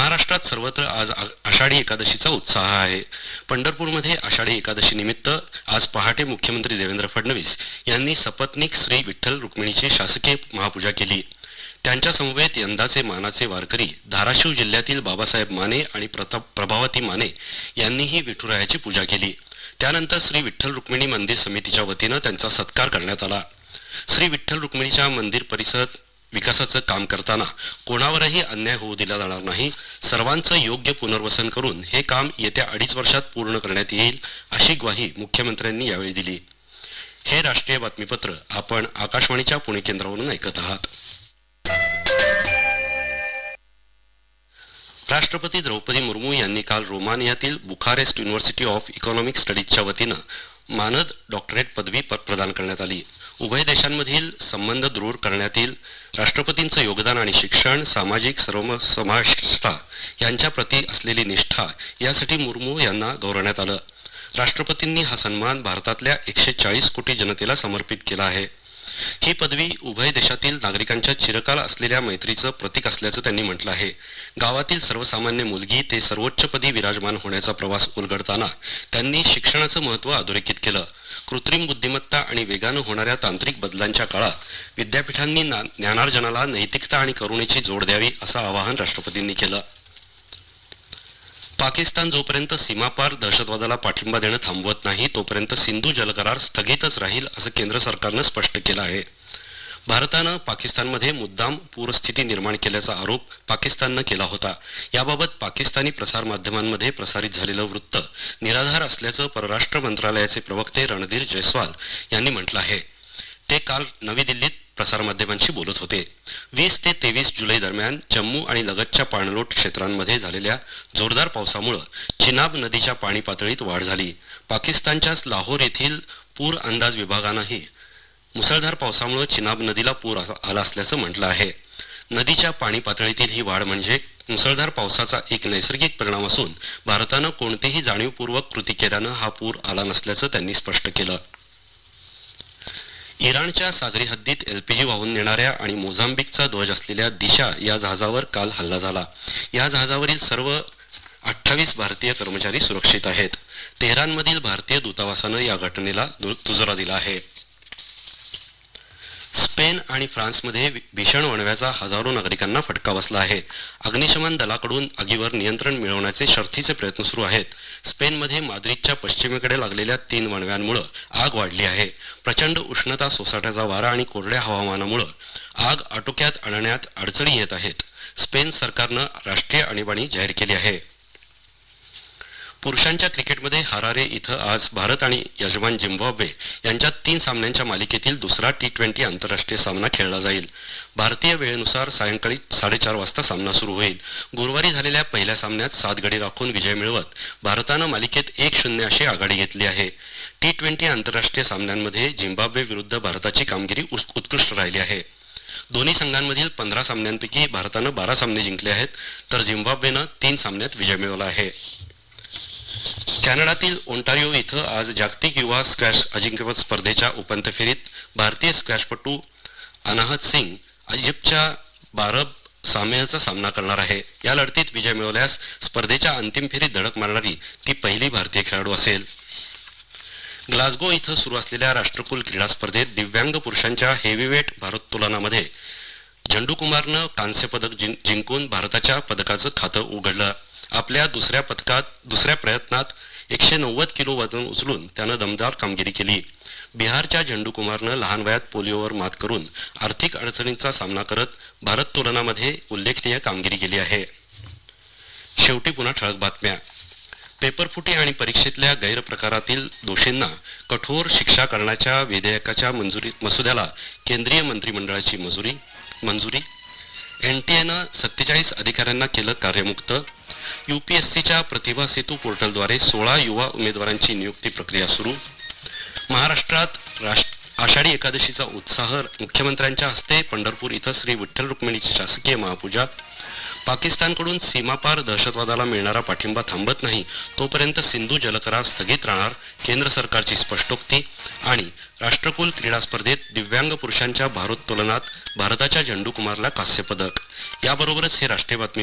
महाराष्ट्रात सर्वत्र आज आषाढी एकादशीचा उत्साह आहे. पंढरपूरमध्ये आषाढी एकादशी निमित्त आज पहाटे मुख्यमंत्री देवेंद्र फडणवीस यांनी सपत्नीक श्री विठ्ठल रुक्मिणीची शासकीय महापूजा केली. त्यांच्या समवेत यंदाचे मानाचे वारकरी धाराशिव जिल्ह्यातील बाबासाहेब माने आणि प्रभावती माने यांनीही विठुरायाची पूजा केली. त्यानंतर श्री विठ्ठल रुक्मिणी मंदिर समितीच्या वतीनं त्यांचा सत्कार करण्यात आला. श्री विठ्ठल रुक्मिणीच्या मंदिर परिसर विकासाचं काम करताना कोणावरही अन्याय होऊ दिला जाणार नाही. सर्वांचं योग्य पुनर्वसन करून हे काम येत्या 2.5 वर्षात पूर्ण करण्यात येईल अशी ग्वाही मुख्यमंत्र्यांनी यावेळी दिली. हे राष्ट्रीय बातमीपत्र आपण आकाशवाणीच्या पुणे केंद्रावरून ऐकत आहात. राष्ट्रपती द्रौपदी मुर्मू यांनी काल रोमानियातील बुखारेस्ट युनिव्हर्सिटी ऑफ इकॉनॉमिक स्टडीजच्या वतीनं मानद डॉक्टरेट पदवी प्रदान करण्यात आली. उभय देशांमधील संबंध दृढ करण्यातील राष्ट्रपतींचं योगदान आणि शिक्षण, सामाजिक समावेशता यांच्या प्रती असलेली निष्ठा यासाठी मुर्मू यांना गौरवण्यात आलं. राष्ट्रपतींनी हा सन्मान भारतातल्या 140 कोटी जनतेला समर्पित केला आहे. ही पदवी उभय देशातील नागरिकांच्या चिरकाल असलेल्या मैत्रीचं प्रतीक असल्याचं त्यांनी म्हटलं आहे. गावातील सर्वसामान्य मुलगी ते सर्वोच्चपदी विराजमान होण्याचा प्रवास उलगडताना त्यांनी शिक्षणाचं महत्त्व अधोरेखित केलं. कृत्रिम बुद्धिमत्ता आणि वेगानं होणाऱ्या तांत्रिक बदलांच्या काळात विद्यापीठांनी ज्ञानार्जनाला नैतिकता आणि करुणेची जोड द्यावी असं आवाहन राष्ट्रपतींनी केलं. पाकिस्तान जोपर्यंत सीमापार दहशतवादाला पाठिंबा देणं थांबवत नाही तोपर्यंत सिंधू जलकरार स्थगितच राहील असं केंद्र सरकारनं स्पष्ट केलं आहे. भारतानं पाकिस्तानमध्ये मुद्दाम पूरस्थिती निर्माण केल्याचा आरोप पाकिस्ताननं केला होता. याबाबत पाकिस्तानी प्रसारमाध्यमांमध्ये प्रसारित झालेलं वृत्त निराधार असल्याचं परराष्ट्र मंत्रालयाचे प्रवक्ते रणधीर जयस्वाल यांनी म्हटलं आहे. ते काल नवी दिल्लीत प्रसारमाध्यमांशी बोलत होते. 20 ते 23 जुलै दरम्यान जम्मू आणि लगतच्या पाणलोट क्षेत्रांमध्ये झालेल्या जोरदार पावसामुळे चिनाब नदीच्या पाणी पातळीत वाढ झाली. पाकिस्तानच्याच लाहोर येथील पूर अंदाज विभागानंही मुसळधार पावसामुळे चिनाब नदीला पूर आला असल्याचं म्हटलं आहे. नदीच्या पाणी पातळीतील ही वाढ म्हणजे मुसळधार पावसाचा एक नैसर्गिक परिणाम असून भारतानं कोणतेही जाणीवपूर्वक कृती केल्यानं हा पूर आला नसल्याचं त्यांनी स्पष्ट केलं. इराणच्या सागरी हद्दीत LPG वाहून नेणाऱ्या आणि मोझांबिकचा ध्वज असलेल्या दिशा या जहाजावर काल हल्ला झाला. या जहाजावरील सर्व 28 भारतीय कर्मचारी सुरक्षित आहेत. तेहरानमधील भारतीय दूतावासानं या घटनेला दुजोरा दिला आहे. स्पेन आणि फ्रान्समध्ये भीषण वणव्याचा हजारो नागरिकांना फटका बसला आहे. अग्निशमन दलाकडून आगीवर नियंत्रण मिळवण्याचे शर्थीचे प्रयत्न सुरू आहेत. स्पेनमध्ये माद्रिदच्या पश्चिमेकडे लागलेल्या 3 वणव्यांमुळे आग वाढली आहे. प्रचंड उष्णता, सोसाट्याचा वारा आणि कोरड्या हवामानामुळे आग आटोक्यात आणण्यात अडचणी येत आहेत. स्पेन सरकारनं राष्ट्रीय आणीबाणी जाहीर केली आहे. पुरुषांच्या क्रिकेटमध्ये हरारे इथं आज भारत आणि यजमान झिम्बाब्वे यांच्यात 3 सामन्यांच्या मालिकेतील दुसरा T20 आंतरराष्ट्रीय सामना खेळला जाईल. भारतीय वेळेनुसार सायंकाळी 4:30 वाजता सामना सुरू होईल. गुरुवारी झालेल्या पहिल्या सामन्यात 7 गडी राखून विजय मिळवत भारतानं मालिकेत 1-0 अशी आघाडी घेतली आहे. T20 आंतरराष्ट्रीय सामन्यांमध्ये झिम्बाब्वे विरुद्ध भारताची कामगिरी उत्कृष्ट राहिली आहे. दोन्ही संघांमधील 15 सामन्यांपैकी भारतानं 12 सामने जिंकले आहेत तर झिम्बाब्वेनं 3 सामन्यात विजय मिळवला आहे. कॅनडातील ओंटारिओ इथं आज जागतिक युवा स्क्वॅश अजिंक्यपद स्पर्धेच्या उपांत्य फेरीत भारतीय स्क्वॅशपटू अनाहत सिंग इजिप्तच्या बारब सामेलचा सामना करणार आहे. या लढतीत विजय मिळवल्यास स्पर्धेच्या अंतिम फेरीत धडक मारणारी ती पहिली भारतीय खेळाडू असेल. ग्लासगो इथं सुरू असलेल्या राष्ट्रकुल क्रीडा स्पर्धेत दिव्यांग पुरुषांच्या हेवीवेट भारोत्तोलनामध्ये झंडू कुमारनं कांस्य पदक जिंकून भारताच्या पदकाचं खातं उघडलं. आपल्या दुसऱ्या प्रयत्नात 190 किलो वजन उचलून त्यानं दमदार कामगिरी केली. बिहारच्या झंडू कुमारनं लहान वयात पोलिओवर मात करून आर्थिक अडचणींचा सामना करत भारोत्तोलनामध्ये उल्लेखनीय कामगिरी केली आहे. शेवटी पुन्हा ठळक बातम्या. पेपरफुटी आणि परीक्षेतल्या गैरप्रकारातील दोषींना कठोर शिक्षा करण्याच्या विधेयकाच्या मसुद्याला केंद्रीय मंत्रिमंडळाची मंजुरी. NTAनं 47 अधिकाऱ्यांना केलं कार्यमुक्त. UPSCच्या प्रतिभा सेतू पोर्टलद्वारे 16 युवा उमेदवारांची नियुक्ती प्रक्रिया सुरू. महाराष्ट्रात आषाढी एकादशीचा उत्साह. मुख्यमंत्र्यांच्या हस्ते पंढरपूर इथं श्री विठ्ठल रुक्मिणीची शासकीय महापूजा. पाकिस्तानकडून सीमापार दहशतवादाला मिळणारा पाठिंबा थांबत नाही तोपर्यंत सिंधू जलकरार स्थगित राहणार, केंद्र सरकारची स्पष्टोक्ती. आणि राष्ट्रकुल क्रीडा स्पर्धेत दिव्यांग पुरुषांच्या भारोत्तोलनात भारताच्या झंडू कुमारला कांस्य पदक. याबरोबरच हे राष्ट्रीय बातमी